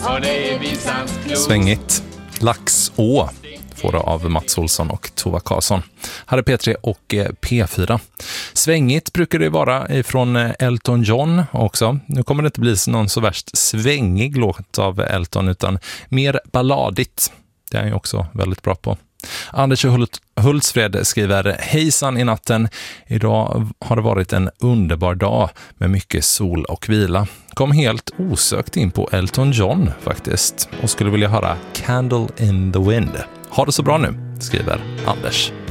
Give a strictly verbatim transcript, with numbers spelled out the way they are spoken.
och det är Vincents klot. Svängigt. Laxå får det av Mats Olsson och Tova Karlsson. Här är P tre och P fyra. Svängigt brukar det vara ifrån Elton John också. Nu kommer det inte bli någon så värst svängig låt av Elton utan mer balladigt. Det är han ju också väldigt bra på. Anders Hult- Hultsfred skriver: Hejsan i natten. Idag har det varit en underbar dag med mycket sol och vila. Kom helt osökt in på Elton John faktiskt och skulle vilja höra Candle in the Wind. Ha det så bra nu, skriver Anders.